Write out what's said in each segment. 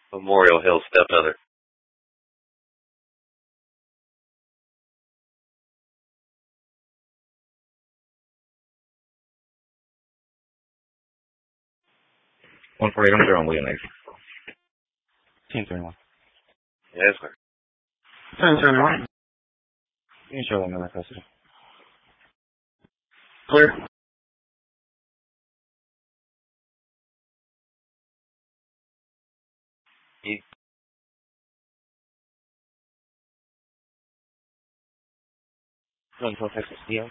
Memorial Hill, stepmother. I'm there on William Lake. 10:31. Yeah, that's clear. 10:31. You can show them in that custody. Clear. Until Texas deal.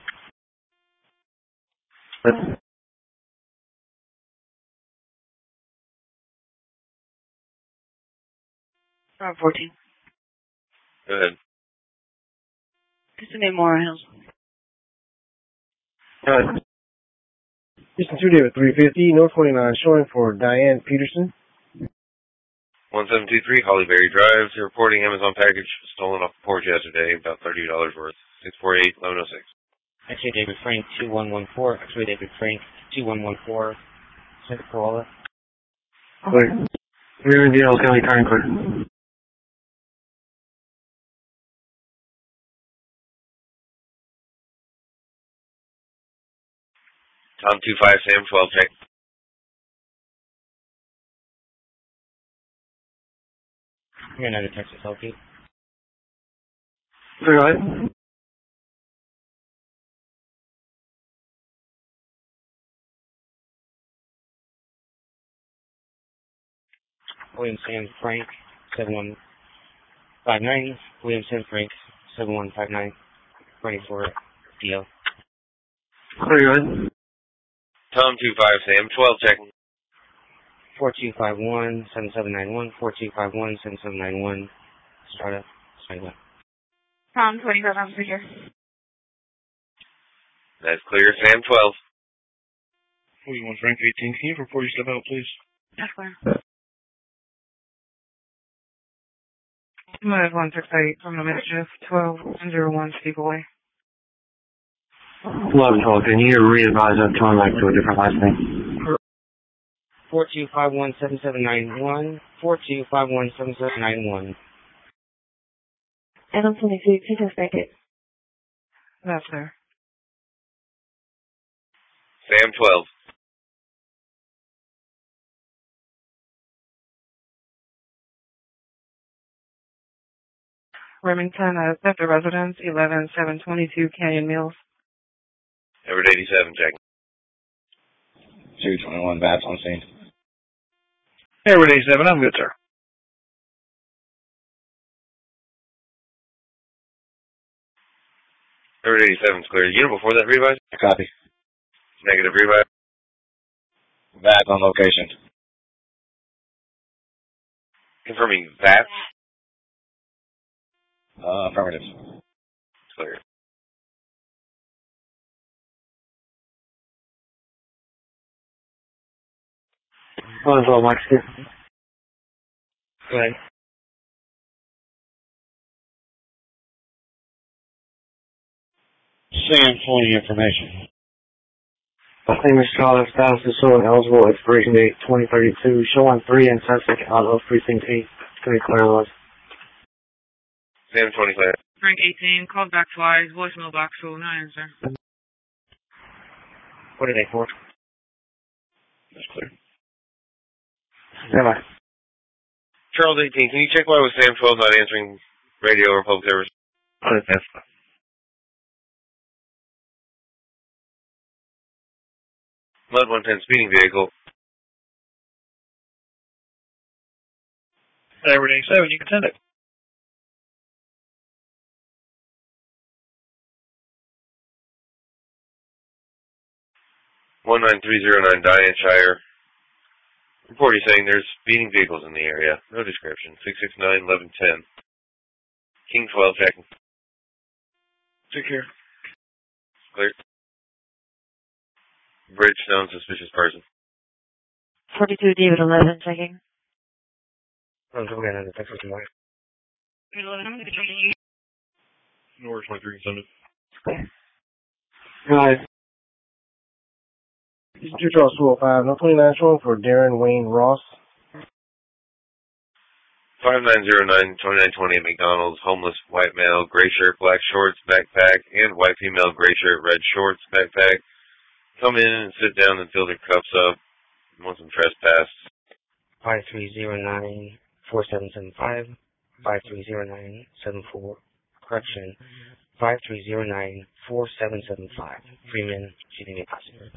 14. Go ahead. Just a Memorial Hills. Houston 2 David 350, North 49, showing for Diane Peterson. 1723 Hollyberry Drive. Reporting Amazon package stolen off the porch yesterday, about $30 worth. 648-1106. X-ray David Frank 2114. X-ray David Frank 2114. Santa Corolla. Clear. Rear in Dale County, time clear. Tom 25 Sam 12 check. United Texas LP. Clear, right? William Sam Frank 7159. William Sam Frank 7159. Running for DL. Clear, right? Tom 25 Sam 12 check. 4251-7791. 4251-7791. Start up. Tom 25 officer here. That's clear. Sam 12. 41 Frank 18. Can you report your step out, please? That's clear. Move 168 from the mischief, 1201 Steeple Way. 1112, can you re-advise I'm coming back to a different last name? 4251-7791. 4251-7791. Adam 22, take us back it. That's there. Sam 12. Remington, Scepter Residence, 11722 Canyon Mills. Everett 87 check. 221 Bats on scene. Everett 87, I'm good, sir. Everett 87 is clear. Unit before that revise? Copy. Negative revise. VAT on location. Confirming that. Affirmative. Clear. Mike Skip. Go ahead. Sam 20 information. Famous caller status is showing eligible, expiration date 2032, showing 3 in Sussex out of precinct 8. It's going to be clear. Sam 25. Frank 18, called back twice, voicemail box full, no answer. What are they for? That's clear. Bye-bye. Charles 18, can you check why was Sam 12 not answering radio or public service? That's fine. Mud 110 speeding vehicle. Everett 87, you can send it. (19309) Diane Shire. Report is saying there's speeding vehicles in the area. No description. 669-1110. King 12 checking. Take care. Clear. Bridgestone suspicious person. 42 David 11 checking. I'm going to Texas tomorrow. David 11, I'm going to join you. North 23 and 7. Guys. This is 2 Charles 205, no 29 showing for Darren Wayne Ross. 5909-2920 McDonald's, homeless, white male, gray shirt, black shorts, backpack, and white female, gray shirt, red shorts, backpack. Come in and sit down and fill their cups up. Want some trespass. 5309-4775, 5309-74, correction, 5309-4775, Freeman, shooting a passenger.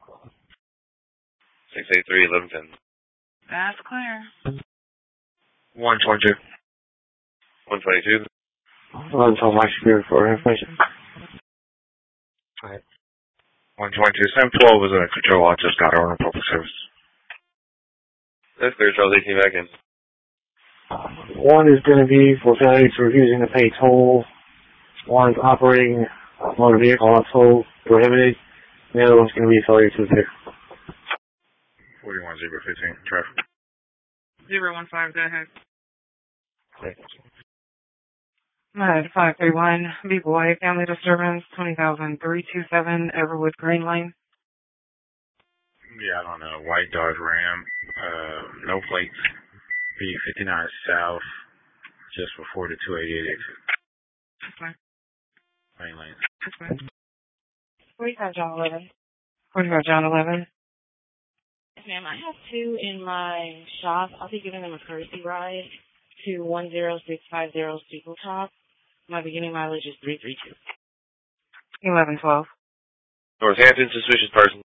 683-1110. That's clear. 122. 122. Run until my superior for information. Alright. 122. 712 was a control. I just got her on public service. That's clear, Charles 18 back in. One is going to be for failure to refusing to pay toll. One's operating a motor vehicle on toll prohibited. The other one's going to be failure to pay. 41-015. Traffic. 015, go ahead. Clear. 531, B-Boy, family disturbance, 20,327, Everwood Green Lane. Yeah, I don't know. White Dodge Ram. No plates. B59 South. Just before the 288 exit. That's fine. Main lane. That's fine. 45 John 11. 45 John 11. Yes, ma'am. I have two in my shop. I'll be giving them a courtesy ride to 10650 Steeple Top. My beginning mileage is 332. 1112. Northampton, suspicious person.